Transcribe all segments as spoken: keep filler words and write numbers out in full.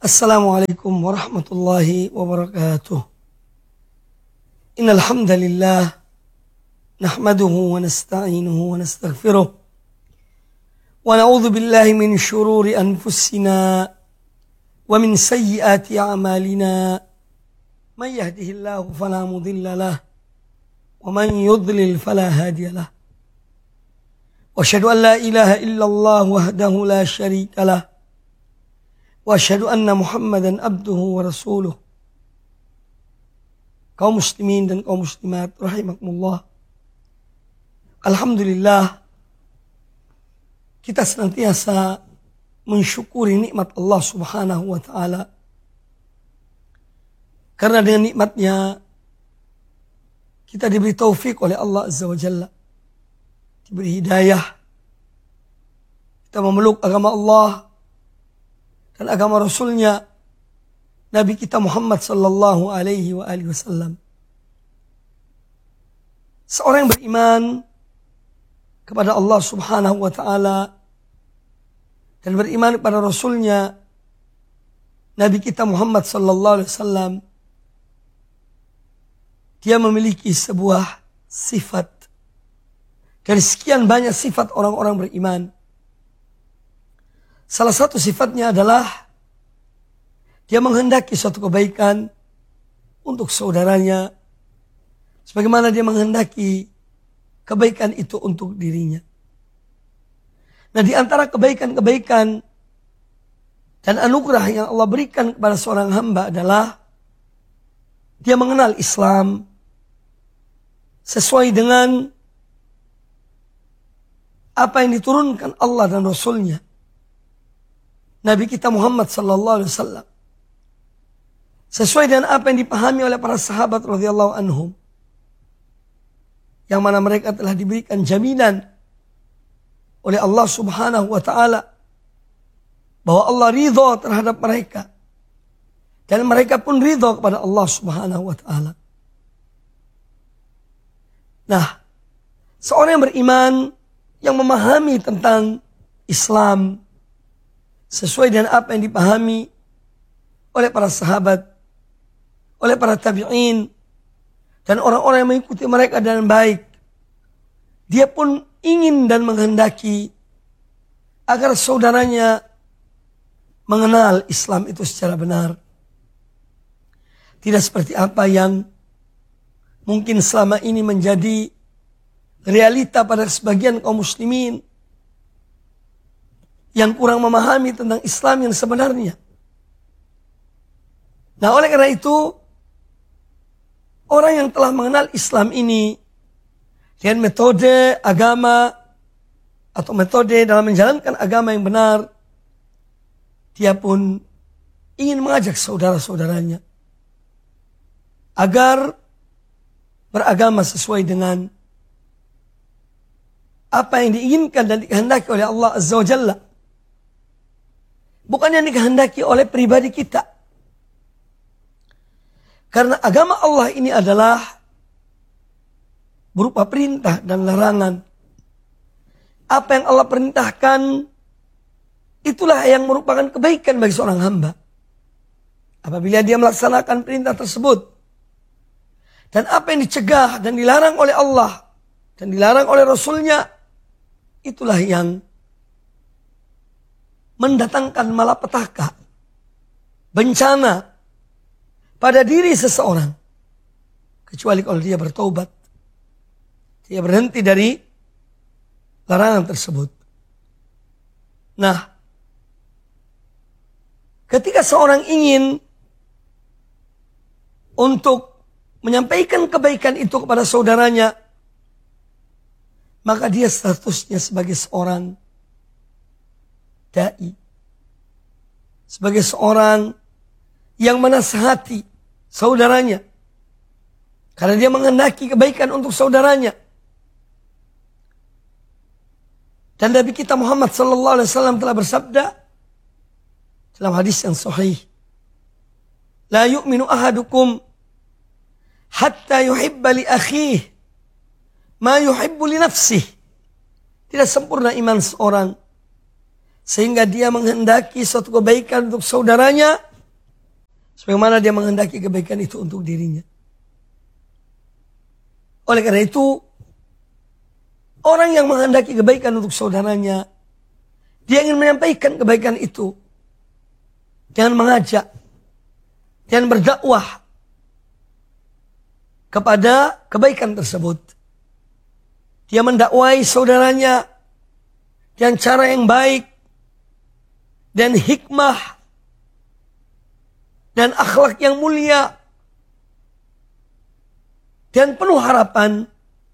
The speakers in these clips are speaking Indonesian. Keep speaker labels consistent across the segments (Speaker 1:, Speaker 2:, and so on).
Speaker 1: Assalamualaikum warahmatullahi wabarakatuh. Innal hamdalillah nahmaduhu wa nasta'inuhu wa nastaghfiruh wa na'udzu billahi min shururi anfusina wa min sayyiati a'malina. May yahdihillahu fala mudilla lahu wa man yudlil fala hadiya lahu. Wa asyhadu an la ilaha illallah wahdahu la syarika lahu wa asyhadu anna Muhammadan abduhu wa rasuluh. Kaum muslimin dan kaum muslimat rahimakumullah. Alhamdulillah, kita senantiasa mensyukuri nikmat Allah Subhanahu wa taala. Karena dengan nikmatnya kita diberi taufik oleh Allah Azza wa Jalla, diberi hidayah, kita memeluk agama Allah dan agama Rasulnya, Nabi kita Muhammad sallallahu alaihi wa alihi wasallam. Seorang yang beriman kepada Allah Subhanahu wa taala dan beriman kepada Rasulnya, Nabi kita Muhammad sallallahu alaihi wasallam, dia memiliki sebuah sifat dari sekian banyak sifat orang-orang beriman. Salah satu sifatnya adalah dia menghendaki suatu kebaikan untuk saudaranya, sebagaimana dia menghendaki kebaikan itu untuk dirinya. Nah, di antara kebaikan-kebaikan dan anugerah yang Allah berikan kepada seorang hamba adalah dia mengenal Islam sesuai dengan apa yang diturunkan Allah dan Rasulnya, Nabi kita Muhammad sallallahu alaihi wasallam, sesuai dengan apa yang dipahami oleh para sahabat radhiyallahu anhum, yang mana mereka telah diberikan jaminan oleh Allah Subhanahu wa taala bahwa Allah ridha terhadap mereka dan mereka pun ridha kepada Allah Subhanahu wa taala. Nah, seorang yang beriman yang memahami tentang Islam sesuai dengan apa yang dipahami oleh para sahabat, oleh para tabi'in, dan orang-orang yang mengikuti mereka dengan baik, dia pun ingin dan menghendaki agar saudaranya mengenal Islam itu secara benar. Tidak seperti apa yang mungkin selama ini menjadi realita pada sebagian kaum muslimin yang kurang memahami tentang Islam yang sebenarnya. Nah, oleh karena itu, orang yang telah mengenal Islam ini dengan metode agama atau metode dalam menjalankan agama yang benar, dia pun ingin mengajak saudara-saudaranya agar beragama sesuai dengan apa yang diinginkan dan dikehendaki oleh Allah Azza wa Jalla. Bukan yang dikehendaki oleh pribadi kita. Karena agama Allah ini adalah berupa perintah dan larangan. Apa yang Allah perintahkan, itulah yang merupakan kebaikan bagi seorang hamba. Apabila dia melaksanakan perintah tersebut. Dan apa yang dicegah dan dilarang oleh Allah dan dilarang oleh Rasulnya, itulah yang mendatangkan malapetaka, bencana pada diri seseorang. Kecuali kalau dia bertobat, dia berhenti dari larangan tersebut. Nah, ketika seorang ingin untuk menyampaikan kebaikan itu kepada saudaranya, maka dia statusnya sebagai seorang da'i, sebagai seorang yang menasihati saudaranya, karena dia menghendaki kebaikan untuk saudaranya. Dan Nabi kita Muhammad sallallahu alaihi wasallam telah bersabda dalam hadis yang sahih, la yu'minu ahadukum hatta yuhibba li akhihi ma yuhibbu li nafsihi. Tidak sempurna iman seorang sehingga dia menghendaki suatu kebaikan untuk saudaranya sebagaimana dia menghendaki kebaikan itu untuk dirinya. Oleh karena itu, orang yang menghendaki kebaikan untuk saudaranya, dia ingin menyampaikan kebaikan itu dengan mengajak dan berdakwah kepada kebaikan tersebut. Dia mendakwai saudaranya dengan cara yang baik dan hikmah dan akhlak yang mulia dan penuh harapan.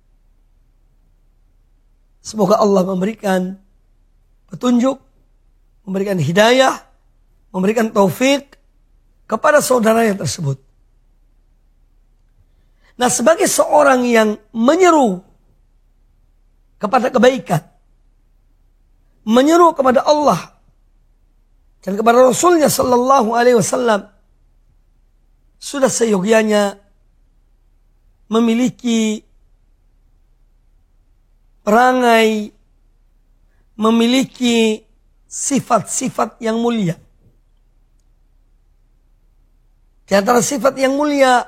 Speaker 1: Semoga Allah memberikan petunjuk, memberikan hidayah, memberikan taufik kepada saudaranya tersebut. Nah, sebagai seorang yang menyeru kepada kebaikan, menyeru kepada Allah dan kepada Rasulnya Sallallahu Alaihi Wasallam, sudah seyogianya memiliki perangai, memiliki sifat-sifat yang mulia. Di antara sifat yang mulia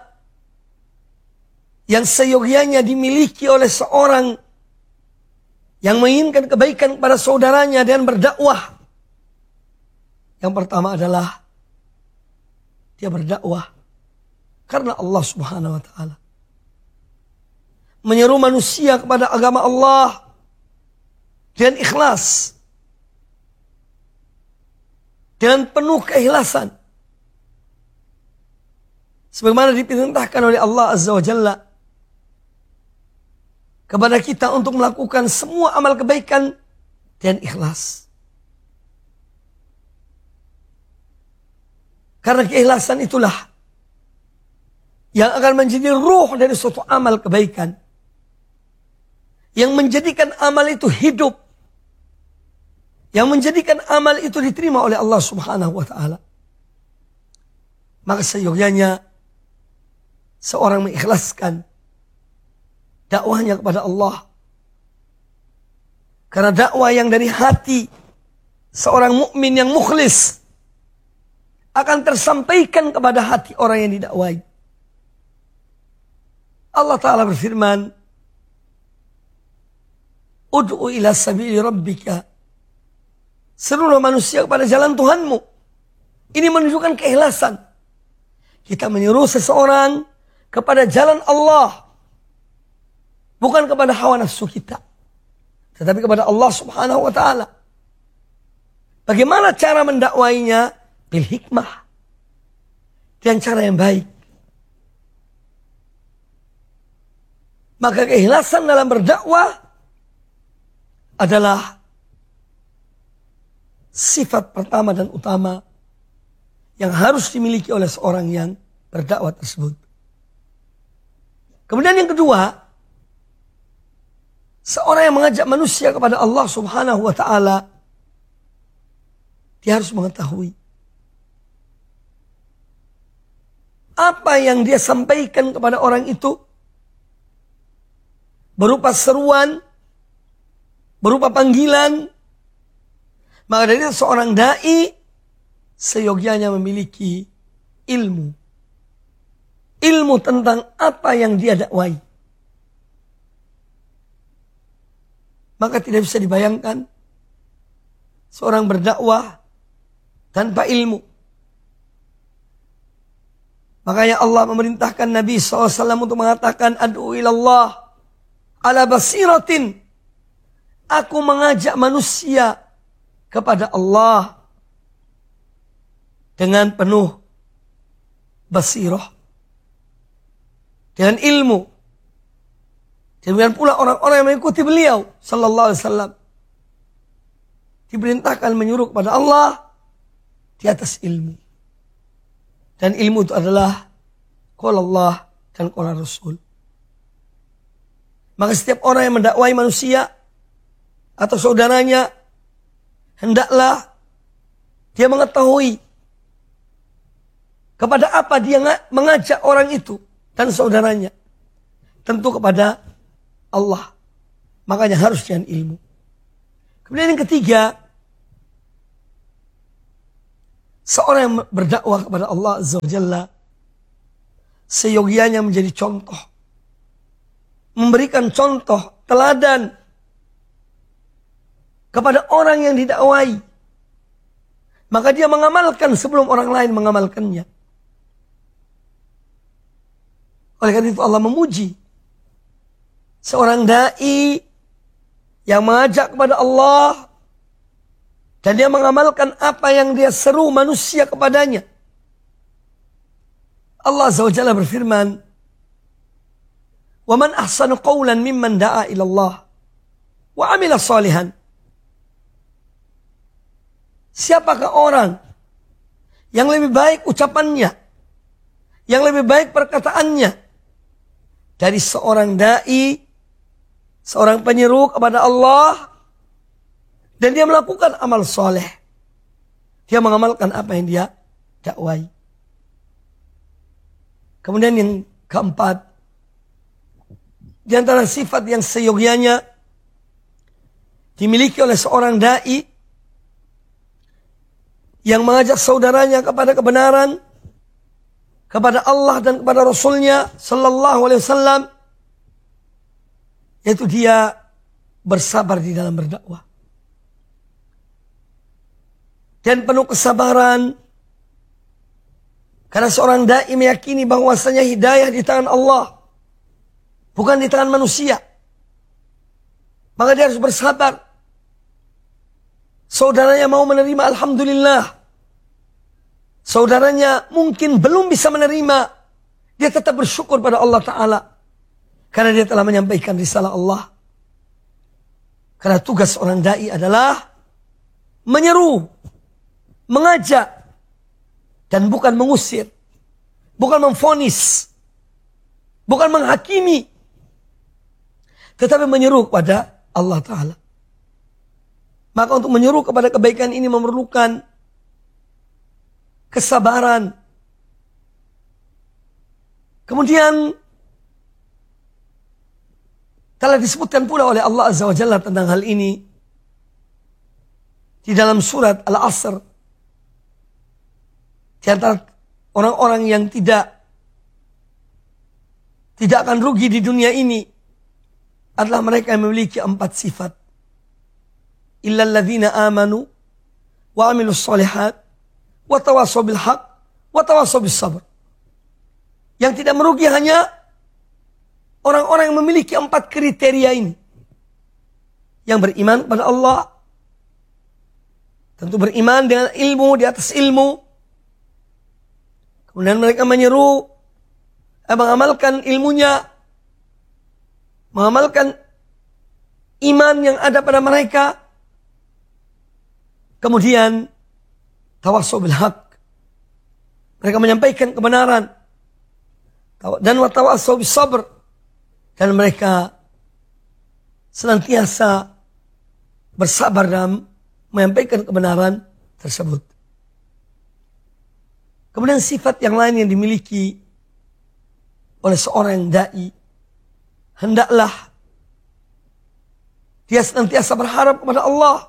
Speaker 1: yang seyogianya dimiliki oleh seorang yang menginginkan kebaikan kepada saudaranya dan berdakwah, yang pertama adalah dia berdakwah karena Allah Subhanahu wa taala. Menyeru manusia kepada agama Allah dengan ikhlas, dengan penuh keikhlasan, sebagaimana diperintahkan oleh Allah Azza wa Jalla kepada kita untuk melakukan semua amal kebaikan dan ikhlas. Karena keikhlasan itulah yang akan menjadi ruh dari suatu amal kebaikan, yang menjadikan amal itu hidup, yang menjadikan amal itu diterima oleh Allah Subhanahu wa taala. Maka seyogyanya seorang mengikhlaskan dakwahnya kepada Allah. Karena dakwah yang dari hati seorang mukmin yang mukhlis akan tersampaikan kepada hati orang yang didakwai. Allah Ta'ala berfirman, Ud'u ila sabili rabbika. Serulah manusia kepada jalan Tuhanmu. Ini menunjukkan keikhlasan. Kita menyuruh seseorang kepada jalan Allah, bukan kepada hawa nafsu kita, tetapi kepada Allah Subhanahu wa taala. Bagaimana cara mendakwainya? Bil hikmah, dengan cara yang baik. Maka keikhlasan dalam berdakwah adalah sifat pertama dan utama yang harus dimiliki oleh seorang yang berdakwah tersebut. Kemudian yang kedua, seorang yang mengajak manusia kepada Allah Subhanahu wa taala, dia harus mengetahui apa yang dia sampaikan kepada orang itu berupa seruan, berupa panggilan. Maka dari itu seorang dai seyogyanya memiliki ilmu. Ilmu tentang apa yang dia dakwai. Maka tidak bisa dibayangkan seorang berdakwah tanpa ilmu. Makanya Allah memerintahkan Nabi shallallahu alaihi wasallam untuk mengatakan, Ad'u ilallah ala basiratin. Aku mengajak manusia kepada Allah dengan penuh basirah, dengan ilmu. Demikian pula orang-orang yang mengikuti beliau sallallahu alaihi wasallam diperintahkan menyuruh kepada Allah di atas ilmu. Dan ilmu itu adalah qala Allah dan qala Rasul. Maka setiap orang yang mendakwai manusia atau saudaranya, hendaklah dia mengetahui kepada apa dia mengajak orang itu dan saudaranya. Tentu kepada Allah. Makanya harus dengan ilmu. Kemudian yang ketiga, seorang yang berdakwah kepada Allah Azza wa Jalla seyogianya menjadi contoh, memberikan contoh, teladan kepada orang yang didakwai. Maka dia mengamalkan sebelum orang lain mengamalkannya. Oleh karena itu Allah memuji seorang da'i yang mengajak kepada Allah dan dia mengamalkan apa yang dia seru manusia kepadanya. Allah Azza wa Jalla berfirman, "Wa man ahsanu qawlan mimman da'a ila Allah wa 'amila shalihan." Siapakah orang yang lebih baik ucapannya, yang lebih baik perkataannya dari seorang da'i, seorang penyeru kepada Allah, dan dia melakukan amal soleh. Dia mengamalkan apa yang dia dakwai. Kemudian yang keempat, di antara sifat yang seyogianya dimiliki oleh seorang da'i yang mengajak saudaranya kepada kebenaran, kepada Allah dan kepada Rasulnya Sallallahu Alaihi Wasallam, yaitu dia bersabar di dalam berdakwah dan penuh kesabaran, karena seorang da'i meyakini bahwasanya hidayah di tangan Allah, bukan di tangan manusia. Maka dia harus bersabar. Saudaranya mau menerima, alhamdulillah. Saudaranya mungkin belum bisa menerima, dia tetap bersyukur pada Allah Ta'ala, karena dia telah menyampaikan risalah Allah. Karena tugas seorang da'i adalah menyeru, mengajak, dan bukan mengusir, bukan memvonis, bukan menghakimi, tetapi menyeru kepada Allah Ta'ala. Maka untuk menyeru kepada kebaikan ini memerlukan kesabaran. Kemudian telah disebutkan pula oleh Allah Azza wa Jalla tentang hal ini di dalam surat Al-Asr. Di antara orang-orang yang tidak tidak akan rugi di dunia ini adalah mereka yang memiliki empat sifat. Illal ladzina amanu wa amilus shalihat wa tawassaw bil haqq wa tawassaw bis sabr. Yang tidak merugi hanya orang-orang yang memiliki empat kriteria ini. Yang beriman kepada Allah, tentu beriman dengan ilmu di atas ilmu. Kemudian mereka menyeru, eh, mengamalkan ilmunya, mengamalkan iman yang ada pada mereka. Kemudian tawassaw bil haqq, mereka menyampaikan kebenaran, dan wa tawassaw bis sabr, dan mereka senantiasa bersabar dalam menyampaikan kebenaran tersebut. Kemudian sifat yang lain yang dimiliki oleh seorang da'i, hendaklah dia senantiasa berharap kepada Allah,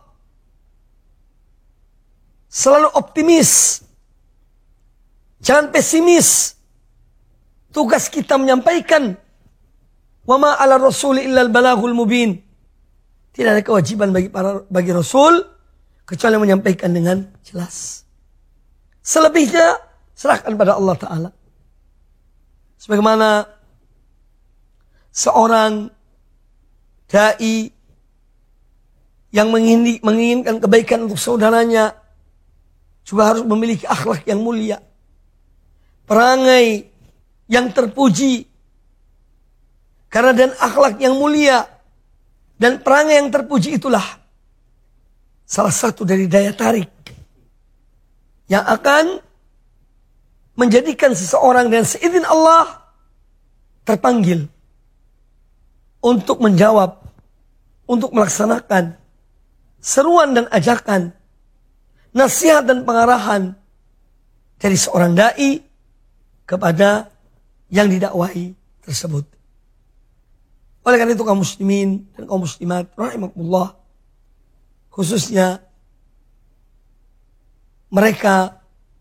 Speaker 1: selalu optimis, jangan pesimis. Tugas kita menyampaikan, wa ma 'ala rasuli illal balaghul mubin. Tidak ada kewajiban bagi para bagi Rasul kecuali menyampaikan dengan jelas. Selebihnya serahkan pada Allah Ta'ala. Sebagaimana seorang da'i yang menginginkan kebaikan untuk saudaranya juga harus memiliki akhlak yang mulia, perangai yang terpuji. Karena dan akhlak yang mulia dan perangai yang terpuji itulah salah satu dari daya tarik yang akan menjadikan seseorang dengan seizin Allah terpanggil untuk menjawab, untuk melaksanakan seruan dan ajakan, nasihat dan pengarahan dari seorang da'i kepada yang didakwai tersebut. Oleh karena itu kaum muslimin dan kaum muslimat rahimakumullah, khususnya mereka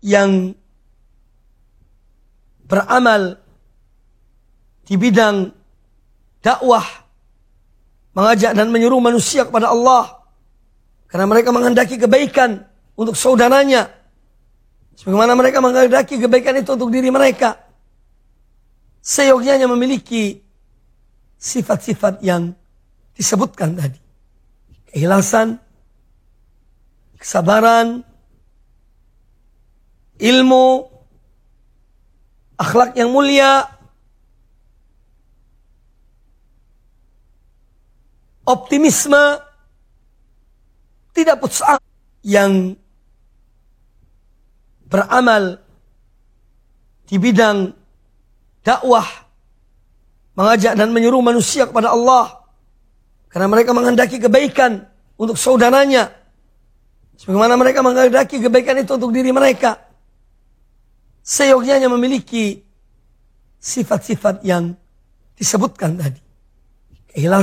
Speaker 1: yang beramal di bidang dakwah, mengajak dan menyuruh manusia kepada Allah, karena mereka menghendaki kebaikan untuk saudaranya, sebagaimana mereka menghendaki kebaikan itu untuk diri mereka. Seyogyanya memiliki sifat-sifat yang disebutkan tadi: keikhlasan, kesabaran, ilmu, akhlak yang mulia, optimisme, tidak putus asa, yang beramal di bidang dakwah, mengajak dan menyuruh manusia kepada Allah, karena mereka menghendaki kebaikan untuk saudaranya, sebagaimana mereka menghendaki kebaikan itu untuk diri mereka. Seyogyanya memiliki sifat-sifat yang disebutkan tadi: keikhlasan,